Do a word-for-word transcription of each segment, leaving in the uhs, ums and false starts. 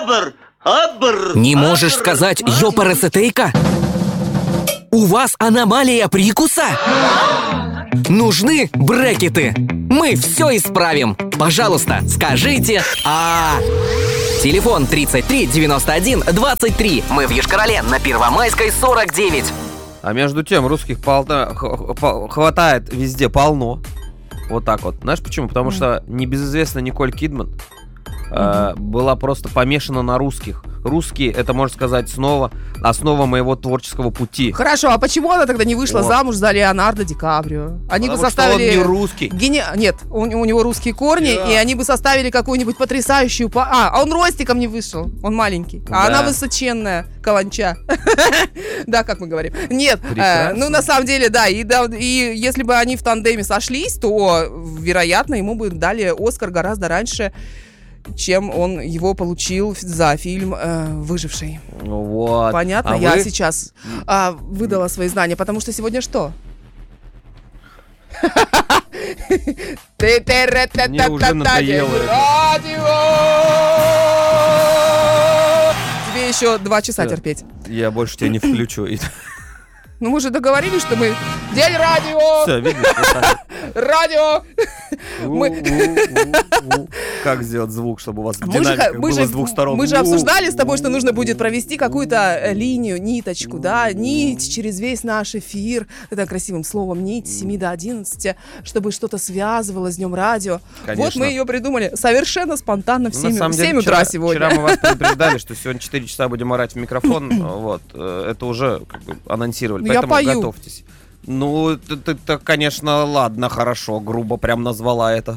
Абр, абр. Не можешь сказать ёпарасетейка? У вас аномалия прикуса? Нужны брекеты. Мы все исправим. Пожалуйста, скажите «А». Телефон тридцать три девяносто один двадцать три. Мы в Йошкар-Оле на Первомайской сорок девять. А между тем русских полна, х- х- хватает везде полно. Вот так вот. Знаешь почему? Потому что небезызвестная Николь Кидман э, была просто помешана на русских. Русские, это, можно сказать, снова основа моего творческого пути. Хорошо, а почему она тогда не вышла Вот. замуж за Леонардо Ди Каприо? Они Потому бы составили... что он не русский. Гени... Нет, у, у него русские корни, Да. и они бы составили какую-нибудь потрясающую... па- А, а он ростиком не вышел, он маленький. А Да. она высоченная, каланча. Да, как мы говорим. Нет, э, Прекрасно. ну на самом деле, да, и, да, и если бы они в тандеме сошлись, то, вероятно, ему бы дали Оскар гораздо раньше, чем он его получил за фильм э, «Выживший». Ну вот. Понятно? А Я вы- сейчас а, выдала свои знания, потому что сегодня что? Мне уже надоело это. Тебе еще два часа Всё. терпеть. Я больше тебя не включу. Ну мы же договорились, что мы... День радио! Все, видишь, вот так. Радио! Мы- У-у-у-у-у. Как сделать звук, чтобы у вас Мы же, динамика мы, была же, с двух сторон? мы же обсуждали с тобой, что У-у-у. нужно будет провести какую-то э, линию, ниточку, да, нить через весь наш эфир, это красивым словом, нить с семи до одиннадцати, чтобы что-то связывало с Днем радио. Конечно. Вот мы ее придумали совершенно спонтанно в Ну, на семь, самом в деле, семь утра вчера, сегодня. Вчера мы вас предупреждали, что сегодня четыре часа будем орать в микрофон. Вот. э, Это уже как бы анонсировали, Ну, я поэтому пою. готовьтесь. Ну, ты, ты- ты, конечно, ладно, хорошо, грубо прям назвала это.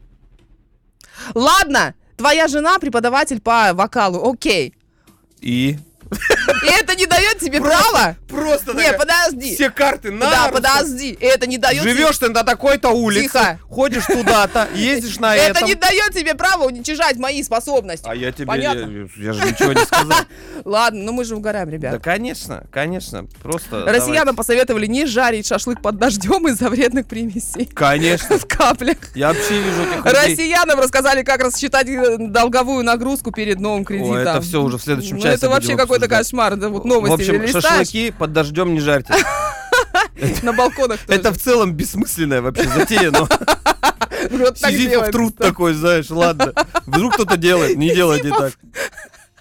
Ладно, твоя жена преподаватель по вокалу, окей. И? И это не дает тебе права? Просто Не, подожди. все карты на Да, руку. подожди. И это не дает тебе... Живешь ты на такой-то улице, Тихо. ходишь туда-то, ездишь на Это этом. не дает тебе права уничижать мои способности. А я тебе, Понятно? я, я же ничего не сказал. Ладно, ну мы же угораем, Да, ребят. конечно, конечно, просто Россиянам давайте. посоветовали не жарить шашлык под дождем из-за вредных примесей Конечно, в каплях. я вообще вижу этих людей. Россиянам рассказали, как рассчитать э, долговую нагрузку перед новым кредитом. Ой, это все уже в следующем Ну, часе это вообще будем какой-то обсуждать. кошмар. Да, вот В новости общем, листаешь, шашлыки под дождем не жарьте. на балконах тоже. Это в целом бессмысленная вообще затея, но Вот так сизифов делается. труд такой, знаешь, ладно. Вдруг кто-то делает, не делайте так.